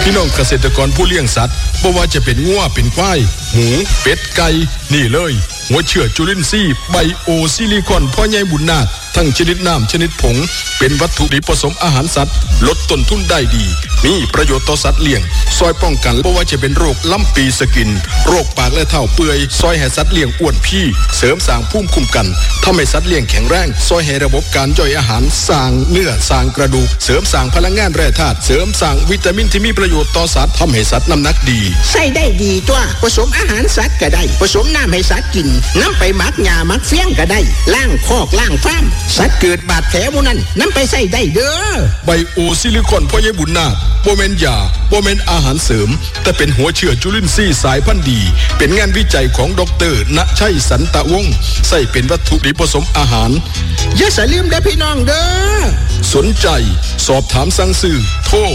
พี่น้องเกษตรกรผู้เลี้ยงสัตว์บ่ว่าจะเป็นงัวเป็นควายหมูเป็ดไก่นี่เลยหัวเชื้อจุลินทรีย์ไบโอซิลิคอนพ่อใหญ่บุญนาคทั้งชนิดน้ำชนิดผงเป็นวัตถุดิบผสมอาหารสัตว์ลดต้นทุนได้ดีมีประโยชน์ต่อสัตว์เลี้ยงซอยป้องกันบ่ว่าจะเป็นโรคลำปีสกินโรคปากและเท้าเปื่อยซอยให้สัตว์เลี้ยงอ้วนพี่เสริมสร้างภูมิคุ้มกันทำให้สัตว์เลี้ยงแข็งแรงซอยให้ระบบการย่อยอาหารสร้างเนื้อสร้างกระดูกเสริมสร้างพลังงานแร่ธาตุเสริมสร้างวิตามินที่มีประโยชน์ต่อสัตว์ทำให้สัตว์น้ำหนักดีใส่ได้ดีตัวผสมอาหารสัตว์ก็ได้ผสมน้ำให้สัตว์กินน้ำไปหมักหญ้าหมักเฟี้ยงก็ได้ล้างคอกล้างฟาร์มสัตว์เกิดบาดแผลหมู่นั้นน้ำไปใส่ได้เด้อไบโอซิลิคอนพ่อใหญ่บุญนาคบ่แม่นยาบ่แม่นอาหารเสริมแต่เป็นหัวเชื้อจุลินทรีย์สายพันธุ์ดีเป็นงานวิจัยของดร.ณชัยสันตะวงศ์ใส่เป็นวัตถุดิบผสมอาหารอย่าสลืมเด้อพี่น้องเด้อสนใจสอบถามสั่งซื้อโทร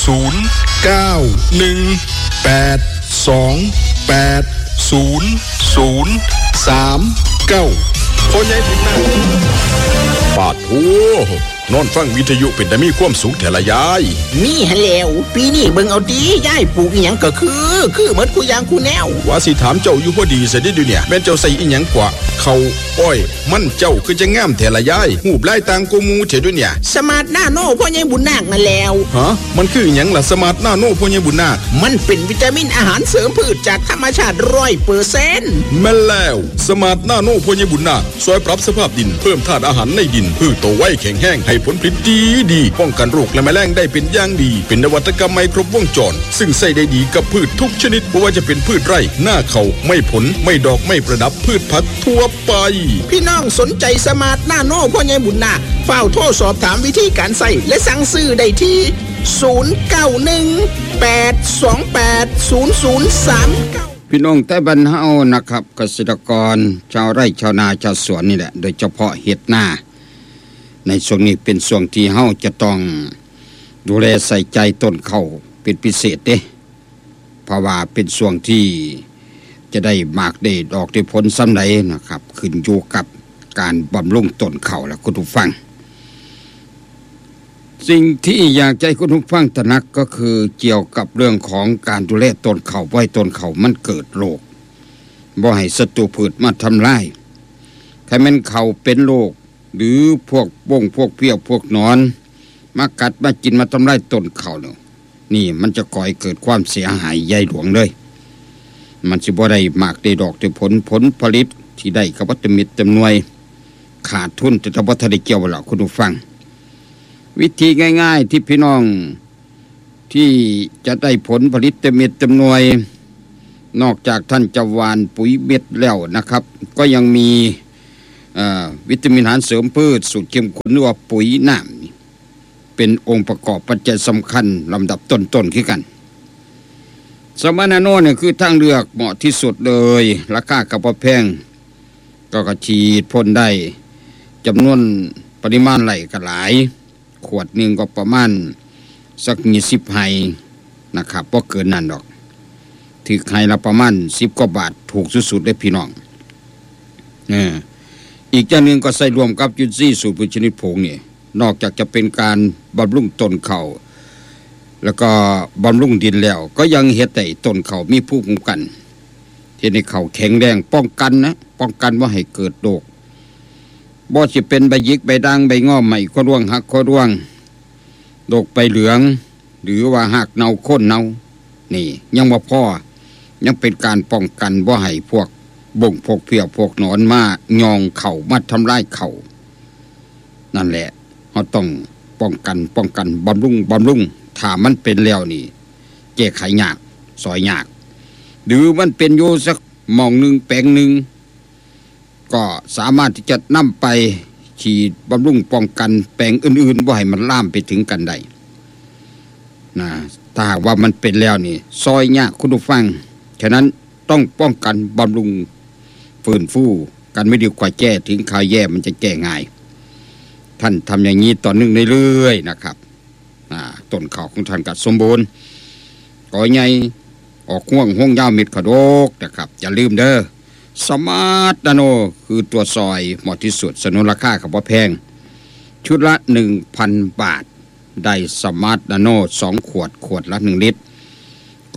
0918200039พ่อใหญ่บุญนาคปาดโหนอนฟังวิทยุเป็นแต่มีความสุขแท้ละยายมีหั่นแล้วปีนี้เบิ่งเอาดียายปลูกอีหยังก็คือหมดคู่อย่างคู่แนวว่าสิถามเจ้าอยู่พอดีซะดิเดี๋ยวนี้แม่นเจ้าใส่อีหยังกว่าเขาอ้อยมันเจ้าคือจะงามแท้ละยายหูบลายต่างกูมูเฉยด้วยเนี่ยสมาร์ทนาโนพ่อใหญ่บุญนาคนั่นแล้วฮะมันคืออีหยังล่ะสมาร์ทนาโนพ่อใหญ่บุญนาคมันเป็นวิตามินอาหารเสริมพืชจากธรรมชาติ 100% แม่นแล้วสมาร์ทนาโนพ่อใหญ่บุญนาคช่วยปรับสภาพดินเพิ่มธาตุอาหารในดินพืชโตไวแข็งแรงให้ผลผลิตดีป้องกันโรคและแมลงได้เป็นอย่างดีเป็นนวัตกรรมใหม่ครบวงจรซึ่งใส่ได้ดีกับพืชทุกชนิดไม่ว่าจะเป็นพืชไร่หน้าเขาไม่ผลไม่ดอกไม่ประดับพืชผักทั่วไปพี่น้องสนใจสมาร์ทนาโนพ่อใหญ่บุญนาคเฝ้าโทรสอบถามวิธีการใส่และสั่งซื้อได้ที่0918280039 พี่น้องใต้บ้านเฮานะครับเกษตรกรชาวไร่ชาวนาชาวสวนนี่แหละโดยเฉพาะเฮ็ดนาในช่วงนี้เป็นช่วงที่เฮาจะต้องดูแลใส่ใจต้นข้าวเป็นพิเศษเด้เพราะว่าเป็นช่วงที่จะได้หมากได้ดอกได้ผลส่ำใดนะครับขึ้นอยู่กับการบำรุงต้นข้าวและคุณผู้ฟังสิ่งที่อยากใจคุณผู้ฟังตระหนักก็คือเกี่ยวกับเรื่องของการดูแลต้นข้าวไว้ต้นข้าวมันเกิดโรคบ่ให้ศัตรูพืชมาทำลายถ้ามันข้าวเป็นโรคหรือพวกบ้งพวกเพี้ยพวกหนอนมากัดมากินมาทำลายต้นข้าวนี่มันจะก่อให้เกิดความเสียหายใหญ่หลวงเลยมันสิบ่ได้หมากได้ดอกได้ผลผลิตที่ได้ก็บ่เต็มเม็ดเต็มหน่วยขาดทุนแต่บ่ทันได้เกี่ยวล่ะคุณผู้ฟังวิธีง่ายๆที่พี่น้องที่จะได้ผลผลิตเต็มเม็ดเต็มหน่วยนอกจากท่านจะหว่านปุ๋ยเม็ดแล้วนะครับก็ยังมีวิตามินอาหารเสริมพืชสูตรเข้มข้นหรือว่าปุ๋ยน้ำเป็นองค์ประกอบปัจจัยสำคัญลำดับต้นๆขึ้นกันสมาร์ทนาโนเนี่ยคือทางเลือกเหมาะที่สุดเลยราคาก็บ่แพงก็กระฉีดพ่นได้จำนวนปริมาณไหลก็หลายขวดหนึ่งก็ประมาณสัก20ไฮนะครับบ่เกินนั้นดอกถือไฮละประมาณ10กว่าบาทถูกสุดๆเลยพี่น้องอีกอย่างหนึ่งก็ใส่รวมกับจุลินทรีย์สูตรพืชชนิดผงนี่นอกจากจะเป็นการบำรุงต้นข้าวแล้วก็บำรุงดินแล้วก็ยังเฮ็ดให้ต้นข้าวมีภูมิคุ้มกันเฮ็ดให้ข้าวแข็งแรงป้องกันว่าให้เกิดโรคบ่สิเป็นใบหยิกใบด่างใบงอใหม่ข้อร่วงหักข้อร่วงโรคใบเหลืองหรือว่าหักเน่าโค่นเน่านี่ยังบ่พอยังเป็นการป้องกันบ่ให้พวกบ่งพวกเพี้ยพวกหนอนมายองเข่ามาทำลายเข่านั่นแหละเราต้องป้องกันบำรุงถ้ามันเป็นแล้วนี่แก้ไขยากซอยยากหรือมันเป็นอยู่สักหม่องนึงแปลงนึงก็สามารถที่จะนำไปฉีดบำรุงป้องกันแปลงอื่นๆบ่ให้มันลามไปถึงกันได้นะถ้าว่ามันเป็นแล้วนี่ซอยยากคุณผู้ฟังฉะนั้นต้องป้องกันบำรุงฟื้นฟูกันไม่ดีกว่าแก้ถึงข่าวแย่มันจะแก้ง่ายท่านทำอย่างนี้ต่อเนื่องเรื่อยๆนะครับต้นข้าวของท่านก็สมบูรณ์ก่อใหญ่ออกห่วงยาวเม็ดขะดกนะครับอย่าลืมเด้อสมาร์ทนาโนคือตัวซอยเหมาะที่สุดสนุนราคาก็บ่แพงชุดละ 1,000 บาทได้สมาร์ทนาโน2ขวดละ1ลิตร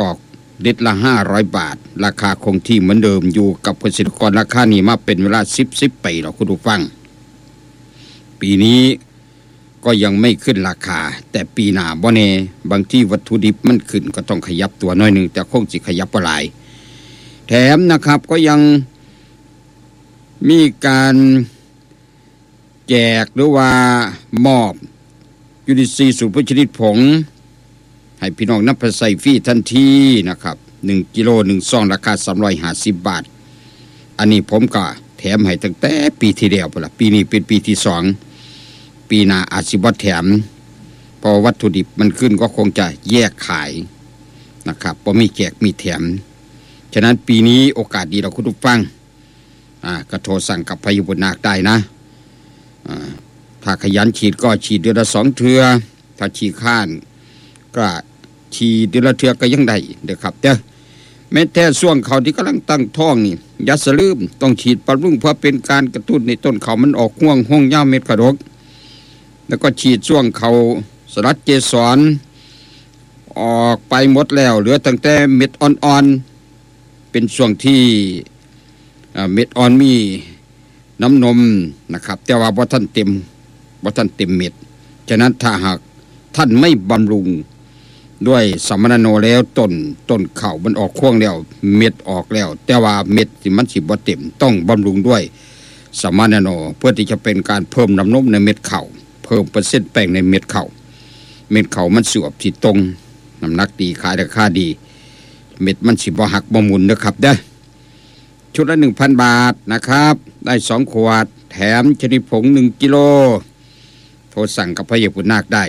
กอกลิตรละ500 บาทราคาคงที่เหมือนเดิมอยู่กับเกษตรกรราคานี้มาเป็นเวลา10 ปีแล้วคุณผู้ฟังปีนี้ก็ยังไม่ขึ้นราคาแต่ปีหน้าบ่แน่บางที่วัตถุดิบมันขึ้นก็ต้องขยับตัวน้อยนึงแต่คงสิขยับบ่หลายแถมนะครับก็ยังมีการแจกหรือว่ามอบยูนิซีสูตรพืชชนิดผงให้พี่น้องนำไปใส่ฟรีทันทีนะครับ1กิโล1ซองราคา350 บาทอันนี้ผมก็แถมให้ตั้งแต่ปีที่แล้วพุ่นล่ะปีนี้เป็นปีที่2ปีหน้าอาจสิบ่แถมเพราะวัตถุดิบมันขึ้นก็คงจะแยกขายนะครับบ่มีแจกมีแถมฉะนั้นปีนี้โอกาสดีเราคุณผู้ฟังก็โทรสั่งกับพยาบุญนาคได้นะถ้าขยันฉีดก็ฉีดเดือนละ2 เทื่อถ้าฉีดข้านก็ฉีดเดือนละเทื่อก็ยังได้เด้อครับแม้แต่ช่วงเขาที่กำลังตั้งท้องนี่อย่าสลืมต้องฉีดบำรุงเพื่อเป็นการกระตุ้นในต้นเขามันออกห่วงห้องยาวเม็ดกระดกแล้วก็ฉีดช่วงเขาสลัดเกสรออกไปหมดแล้วเหลือตั้งแต่เม็ดอ่อนๆเป็นช่วงที่เม็ดอ่อนมีน้ำนมนะครับแต่ว่าบ่ทันเต็มเม็ดฉะนั้นถ้าหากท่านไม่บำรุงด้วยสัมมนาโนแล้วต้นข้าวมันออกข่วงแล้วเม็ดออกแล้วแต่ว่าเม็ดที่มันสิบ่เต็มต้องบำรุงด้วยสัมมนาโนเพื่อที่จะเป็นการเพิ่มน้ำนมในเม็ดข้าวเพิ่มเปอร์เซ็นต์แป้งในเม็ดข้าวมันสวบที่ตรงน้ำหนักดีขายราคาดีเม็ดมันสิบ่หักบ่หมุนนะครับเด้อชุดละ 1,000 บาทนะครับได้2 ขวดแถมชนิดผง1 กิโลโทรสั่งกับพยาบุญนาคได้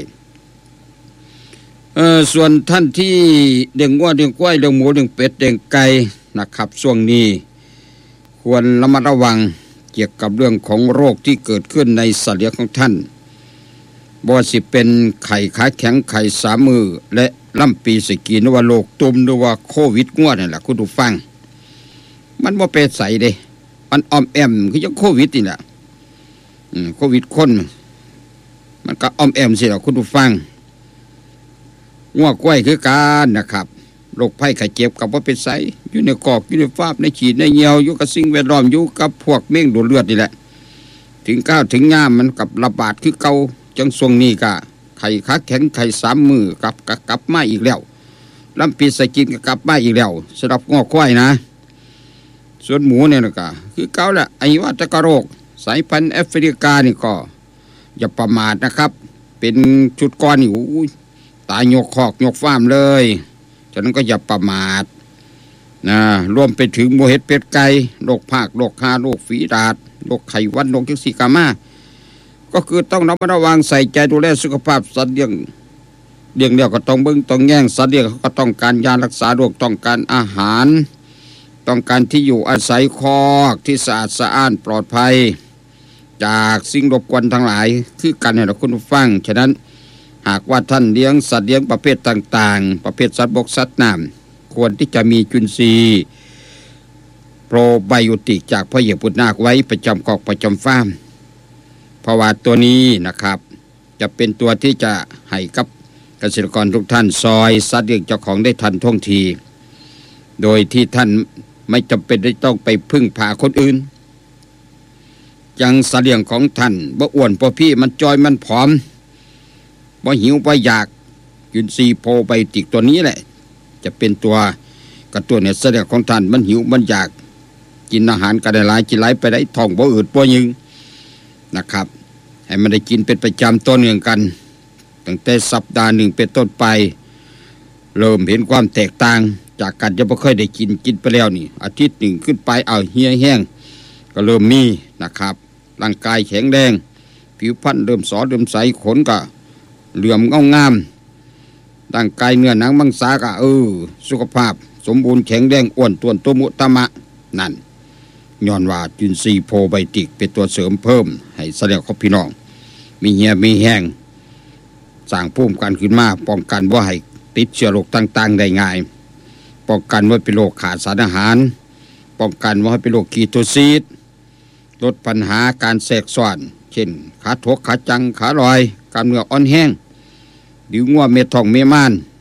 ส่วนท่านที่เลี้ยงวัวเลี้ยงควายเลี้ยงหมูเลี้ยงเป็ดเลี้ยงไก่นะครับช่วงนี้ควรระมัดระวังเกี่ยวกับเรื่องของโรคที่เกิดขึ้นในสัตว์เลี้ยงของท่านบ่ว่าสิเป็นไข้ขาแข็งไข้3 มือและลำปีสกีหรือว่าโรคตุ่มหรือว่าโควิดงัวนั่นแหละคุณผู้ฟังมันบ่เป็นใสเด้มันอ้อมแอมคือจังโควิดนี่แหละโควิดคนมันก็อ้อมแอมสิล่ะคุณผู้ฟังงัวกล้วยคือการนะครับโรคภัยไข้เจ็บกับบ่เป็นไสอยู่ในกอกอยู่ในฟาบในฉีดในเหี่ยวอยู่กับสิ่งแวดล้อมอยู่กับพวกเม่งดูดเลือดนี่แหละถึงก้าวถึงยามมันกับระบาดคือเก่าจังช่วงนี้ก็ไข้ขาแข็งไข้3 มือกลับมาอีกแล้วลำปีสกินก็กลับมาอีกแล้วสำหรับงัวกล้วยนะส่วนหมูเนี่ยก็คือเก่าแหละไอ้วัฏกโรคสายพันธุ์แอฟริกานี่ก็อย่าประมาทนะครับเป็นชุดก้อนนี่ตายยกคอกยกฟาร์มเลยฉะนั้นก็อย่าประมาทนะรวมไปถึงโมเห็ดเป็ดไก่โรคภาคโรคคาโรคฝีดาษโรคไข้หวัดโรคจักซี่กามาก็คือต้องระมัดระวังใส่ใจดูแลสุขภาพสัตว์เลี้ยงเดียวก็ต้องเบิ่งต้องแย่งสัตว์เลี้ยงเขาก็ต้องการยารักษาโรคต้องการอาหารต้องการที่อยู่อาศัยคอกที่สะอาดสะอ้านปลอดภัยจากสิ่งรบกวนทั้งหลายคือกันให้เราคุณผู้ฟังฉะนั้นหากว่าท่านเลี้ยงสัตว์เลี้ยงประเภทต่างๆประเภทสัตว์บกสัตว์น้ำควรที่จะมีจุลินทรีย์โปรไบโอติกจากพระเยซูนาคไว้ประจำคอกประจำฟาร์มเพราะว่าตัวนี้นะครับจะเป็นตัวที่จะให้กับเกษตรกรทุกท่านซอยสัตว์เลี้ยงเจ้าของได้ทันท่วงทีโดยที่ท่านไม่จำเป็นที่ต้องไปพึ่งพาคนอื่นยังสัตว์เลี้ยงของท่านบ่อ้วนบ่พี่มันจอยมันผอมบ่หิวบ่อยากจุลินทรีย์โปรไบโอติกตัวนี้แหละจะเป็นตัวกระตุ้นให้สัตว์เลี้ยงของท่านมันหิวมันอยากกินอาหารก็ได้หลายกินหลายไปได้ท้องบ่อืดบ่ยึงนะครับให้มันได้กินเป็นประจำต้นเนื่องกันตั้งแต่สัปดาห์1เป็นต้นไปเริ่มเห็นความแตกต่างจากกันจะบ่เคยได้กินไปแล้วนี่อาทิตย์1ขึ้นไปเอาเหี่ยวแห้งก็เริ่มมีนะครับร่างกายแข็งแรงผิวพรรณเริ่มสอเริ่มใสขนก็เหลื่อมเงางามร่างกายเนื้อหนังมังสาก็สุขภาพสมบูรณ์แข็งแรงอ้วนท้วนตัวมุตมะนั่นย้อนว่าจุลินทรีย์โปรไบโอติกเป็นตัวเสริมเพิ่มให้เสลียงของพี่น้องมีเหี่ยวมีแห้งสร้างภูมิกันขึ้นมาป้องกันว่าให้ติดเชื้อโรคต่างๆได้ง่ายป้องกันว่าเป็นโรคขาดสารอาหารป้องกันว่าให้เป็นโรคคีโตซิสลดปัญหาการแทรกซ้อนเช่นขาทกขาจังขาลอยกล้ามเนื้ออ่อนแห้งหรืองัวเม็ดทองเมม่าน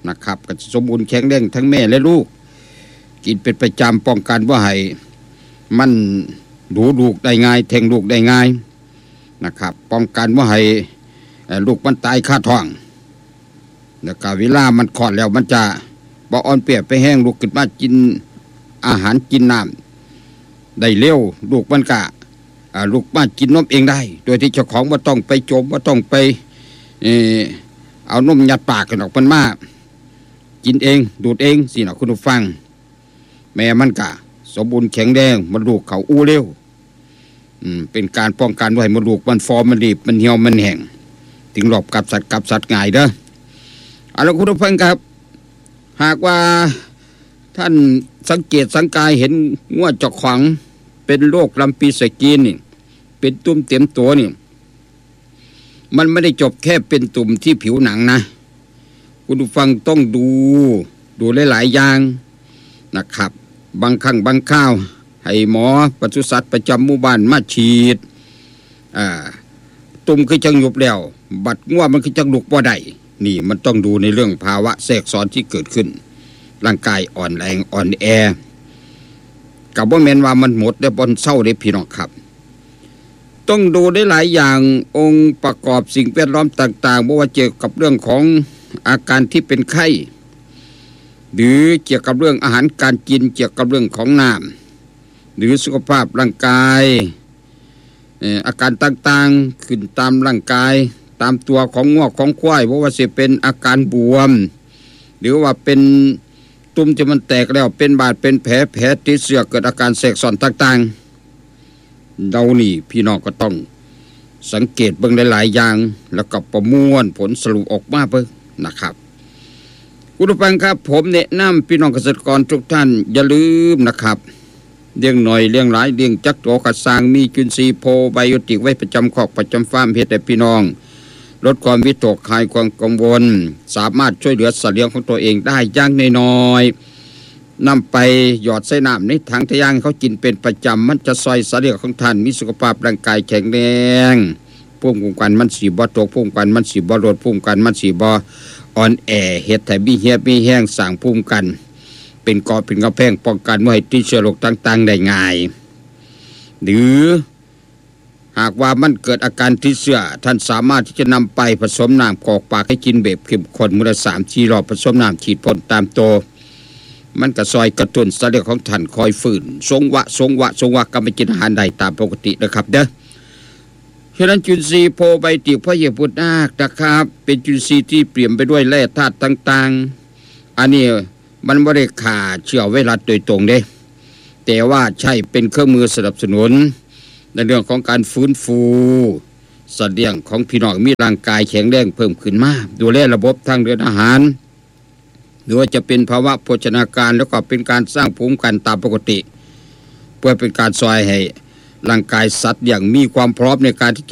นะครับก็สมบูรณ์แข็งแรงทั้งแม่และลูกกินเป็นประจำป้องกันว่าให้มันดูลูกได้ง่ายแทงลูกได้ง่ายนะครับป้องกันว่าให้ลูกมันตายคาท้องแล้วก็เวลามันคลอดแล้วมันจะบ่อ่อนเปียกไปแห้งลูกขึ้นมากินอาหารกินน้ำได้เร็วลูกมันก็ลูกมากินนมเองได้โดยที่เจ้าของบ่ต้องไปจมบ่ต้องไปเอานมยัดปากกันออกมันมากินเองดูดเองสินะคุณผู้ฟังแม่มันก็สมบูรณ์แข็งแรงมันลูกเขาอู้เร็วเป็นการป้องกันไว้มันลูกมันฟอร์มมันรีบมันเหี่ยวมันแห้งถึงหลบกับสัตว์ง่ายเด้อเอาล่ะคุณผู้ฟังครับหากว่าท่านสังเกตสังกายเห็นงัวเจาะขวางเป็นโรคลำปีสกีนนี่เป็นตุ่มเต็มตัวนี่มันไม่ได้จบแค่เป็นตุ่มที่ผิวหนังนะคุณผู้ฟังต้องดูหลายๆอย่างนะครับบางครั้งบางข้าวให้หมอปศุสัตว์ประจำหมู่บ้านมาฉีดตุ่มคือจังยุบแล้วบัดงัวมันคือจังลุกบ่ได้นี่มันต้องดูในเรื่องภาวะแทรกซ้อนที่เกิดขึ้นร่างกายอ่อนแรงอ่อนแอกับว่าแม้นว่ามันหมดได้บนเศร้าได้พี่น้องครับต้องดูได้หลายอย่างองค์ประกอบสิ่งแวดล้อมต่างๆไม่ว่าเกี่ยวกับเรื่องของอาการที่เป็นไข้หรือเกี่ยวกับเรื่องอาหารการกินเกี่ยวกับเรื่องของน้ำหรือสุขภาพร่างกายอาการต่างๆขึ้นตามร่างกายตามตัวของงอกของควายเพราะว่าจะเป็นอาการบวมหรือว่าเป็นตุ่มที่มันแตกแล้วเป็นบาดเป็นแผลติดเชื้อเกิดอาการแทรกซ้อนต่างๆเรานี่พี่น้องก็ต้องสังเกตเบิ่งหลายๆอย่างแล้วก็ประมวลผลสรุปออกมาเบิ่งนะครับคุณผู้ฟังครับผมแนะนำพี่น้องเกษตรกรทุกท่านอย่าลืมนะครับเลี้ยงหน่อยเลี้ยงหลายเลี้ยงจักโตกระสร้างมีจุลินทรีย์โพไบโอติกไว้ประจำคอกประจำฟาร์มเฮ็ดให้พี่น้องลดความวิตกคลายความกังวลสามารถช่วยเหลือสัตว์เลี้ยงของตัวเองได้อย่างน้อยๆนำไปหยอดใส่น้ำในถังทะยางเขากินเป็นประจำมันจะซอยสัตว์เลี้ยงของท่านมีสุขภาพร่างกายแข็งแรงภูมิคุ้มกันมันสิบ่ตกภูมิคุ้มกันมันสิบ่ลดภูมิคุ้มกันมันสิบ่อ่อนแอเฮ็ดให้มีเหี่ยวมีแห้งสร้างภูมิคุ้มกันเป็นเกราะเป็นกำแพงป้องกันไม่ให้ติดเชื้อโรคต่างๆได้ง่ายหรือหากว่ามันเกิดอาการติดเชื้อท่านสามารถที่จะนำไปผสมน้ำกรอกปากให้กินแบบเข้มข้นมื้อละ 3-4 รอบผสมน้ำฉีดพ่นตามตัวมันก็ซอยกระตุ้นสัตว์เลี้ยงของท่านคอยฟื้นทรงวะก็ไปกินอาหารได้ตามปกตินะครับเด้อฉะนั้นจุลินทรีย์โพไบโอติกพระเยซูพุทธนาคนะครับเป็นจุลินทรีย์ที่เปี่ยมไปด้วยแร่ธาตุต่างๆอันนี้มันไม่ได้ฆ่าเชื้อไวรัสโดยตรงเด้แต่ว่าใช้เป็นเครื่องมือสนับสนุนในเรื่องของการฟื้นฟูสัตว์เลี้ยงของพี่น้องมีร่างกายแข็งแรงเพิ่มขึ้นมาดูแลระบบทางเดินอาหารหรือว่าจะเป็นภาวะโภชนาการแล้วก็เป็นการสร้างภูมิคุ้มกันตามปกติเพื่อเป็นการซอยให้ร่างกายสัตว์อย่างมีความพร้อมในการที่